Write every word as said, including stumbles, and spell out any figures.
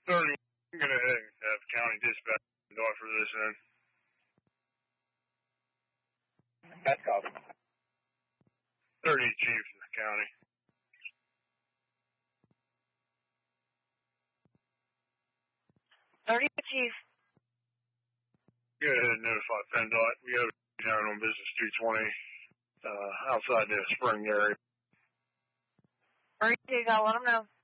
thirty, I'm going to have county dispatch for this in. That's copy. thirty chiefs in the county. thirty chief. Go ahead and notify PennDOT. We have down on business two twenty, uh, outside the spring area. thirty-two, I'll let them know.